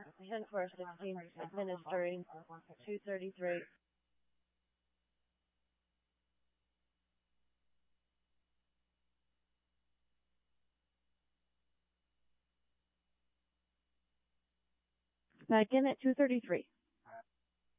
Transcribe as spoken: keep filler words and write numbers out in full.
ten four sixteen, administering two thirty-three. Back in at two thirty-three.